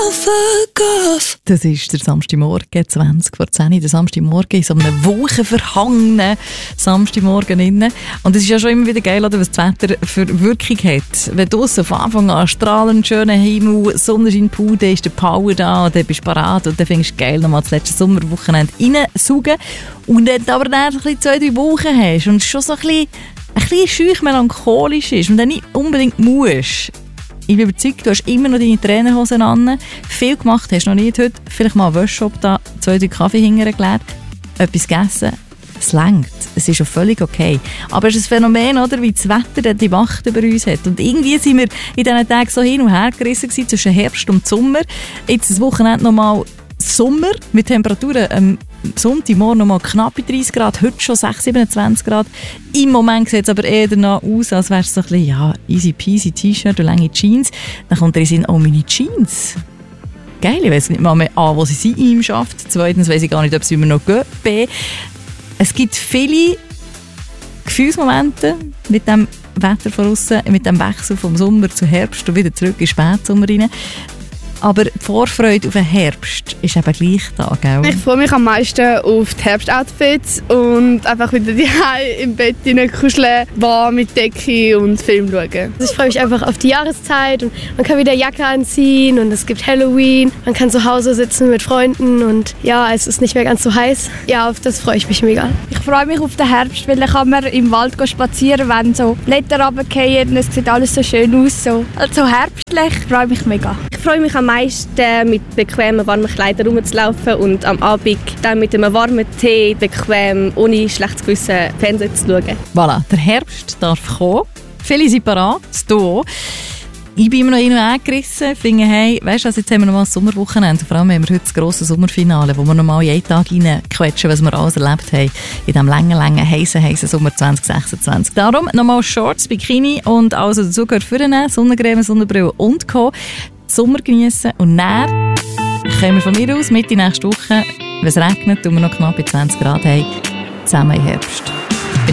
fuck off. Das ist der Samstagmorgen, 20 vor 10 der Samstagmorgen in so einem wolkenverhangenen Samstagmorgen innen. Und es ist ja schon immer wieder geil, was das Wetter für Wirkung hat. Wenn du von Anfang an strahlend, schöner Himmel, Sonnenschein, Pool, dann ist der Power da und dann bist du parat und dann findest du geil, nochmal das letzte Sommerwochenende reinsaugen. Und dann aber dann so 2-3 Wochen hast und es schon so ein bisschen schüch melancholisch ist und dann nicht unbedingt musst. Ich bin überzeugt, du hast immer noch deine Trainerhosen an. Viel gemacht hast du noch nicht heute. Vielleicht mal einen Workshop da, 2-3 Kaffee hintergelegt, etwas gegessen. Es reicht. Es ist schon völlig okay. Aber es ist ein Phänomen, oder, wie das Wetter die Macht über uns hat. Und irgendwie sind wir in diesen Tagen so hin und her gerissen zwischen Herbst und Sommer. Jetzt das Wochenende nochmal Sommer mit Temperaturen am Sonntagmorgen noch mal knapp bei 30 Grad, heute schon 26-27 Grad. Im Moment sieht es aber eher danach aus, als wäre es so ein bisschen, ja, easy peasy T-Shirt und lange Jeans. Dann kommt er in Sinn, oh, meine Jeans. Geil, ich weiss nicht mal mehr, A, wo sie sind in ihm schafft. Zweitens weiss ich gar nicht, ob sie immer noch gehen. B, es gibt viele Gefühlsmomente mit dem Wetter von aussen, mit dem Wechsel vom Sommer zu Herbst und wieder zurück in Spätsommer rein. Aber die Vorfreude auf den Herbst ist eben gleich da, gell? Ich freue mich am meisten auf die Herbstoutfits und einfach wieder daheim im Bett kuscheln, warm mit Decke und Film schauen. Also ich freue mich einfach auf die Jahreszeit und man kann wieder Jacke anziehen und es gibt Halloween. Man kann zu Hause sitzen mit Freunden und ja, es ist nicht mehr ganz so heiß. Ja, auf das freue ich mich mega. Ich freue mich auf den Herbst, weil dann kann man im Wald spazieren, wenn so Blätter runterfallen und es sieht alles so schön aus. So. Also herbstlich freue ich mich mega. Ich freue mich am meisten, mit bequemen, warmen Kleidern rumzulaufen und am Abend dann mit einem warmen Tee bequem, ohne schlechtes Gewissen Fernsehen zu schauen. Voilà, der Herbst darf kommen. Viele sind parat, hier. Ich bin immer noch hin und her gerissen. Ich finde, hey, weißt du, jetzt haben wir noch mal ein Sommerwochenende. Vor allem haben wir heute das grosse Sommerfinale, wo wir noch mal jeden Tag reinquetschen, was wir alles erlebt haben in diesem langen, heissen Sommer 2026. Darum nochmal Shorts, Bikini und alles, was dazu gehört, vornehmen. Sonnencreme, Sonnenbrille und Co. Sommer genießen und dann kommen wir von mir aus Mitte nächste Woche, wenn es regnet und wir noch knapp 20 Grad haben, zusammen im Herbst.